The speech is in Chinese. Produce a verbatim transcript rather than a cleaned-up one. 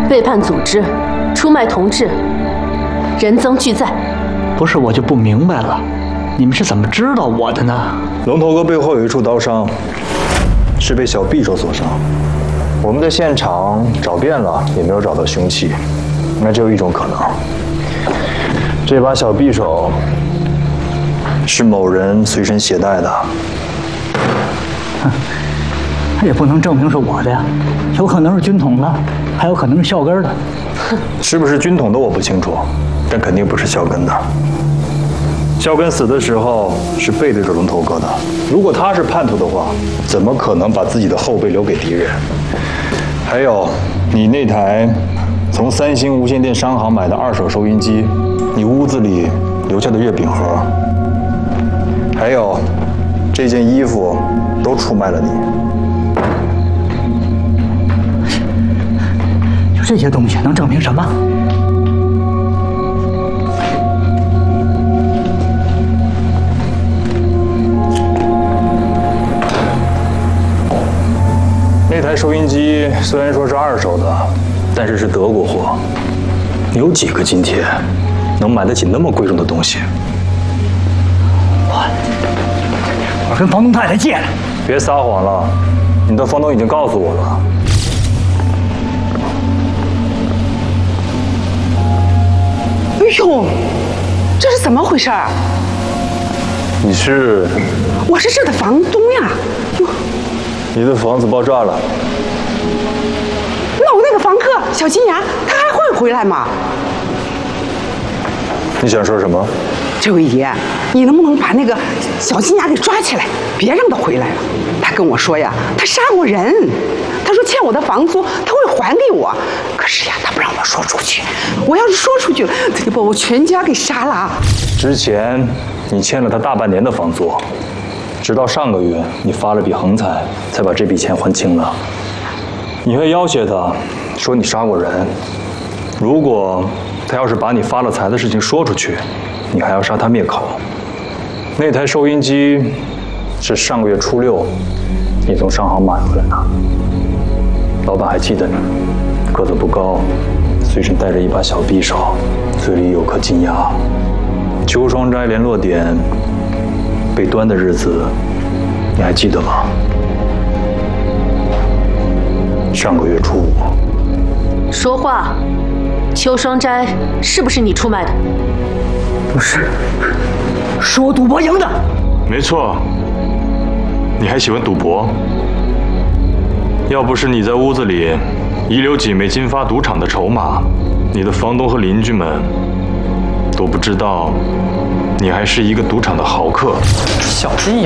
背叛组织，出卖同志，人赃俱在。 不是我就不明白了，你们是怎么知道我的呢？ 龙头哥背后有一处刀伤，是被小匕首所伤。我们在现场找遍了，也没有找到凶器，那只有一种可能，这把小匕首是某人随身携带的。 哼，也不能证明是我的呀，有可能是军统的，还有可能是校根的。 是不是军统的我不清楚，但肯定不是校根的。校根死的时候是背对着龙头哥的，如果他是叛徒的话，怎么可能把自己的后背留给敌人？还有，你那台从三星无线电商行买的二手收音机，你屋子里留下的月饼盒，还有这件衣服，都出卖了你。 就这些东西能证明什么？ 那台收音机虽然说是二手的，但是是德国货。有几个今天能买得起那么贵重的东西？ 我我跟房东太太借的。 别撒谎了，你的房东已经告诉我了。 哎呦，这是怎么回事儿？ 你是？ 我是这的房东呀。哟， 你的房子爆炸了。 那我那个房客小金牙，他还会回来吗？ 你想说什么？ 这位爷，你能不能把那个小金牙给抓起来，别让他回来了？他跟我说呀，他杀过人，他说欠我的房租他会还给我，可是呀，他不让我说出去，我要是说出去，他就把我全家给杀了。 之前你欠了他大半年的房租，直到上个月你发了笔横财，才把这笔钱还清了。你还要挟他，说你杀过人，如果他要是把你发了财的事情说出去，你还要杀他灭口。那台收音机是上个月初六你从商行买回来的，老板还记得你，个子不高，随身带着一把小匕首，嘴里有颗金牙。秋双斋联络点被端的日子，你还记得吗？上个月初五。 说话，秋双斋是不是你出卖的？ 不是，是我赌博赢的。 没错，你还喜欢赌博？要不是你在屋子里遗留几枚金发赌场的筹码，你的房东和邻居们都不知道你还是一个赌场的豪客。 小心眼。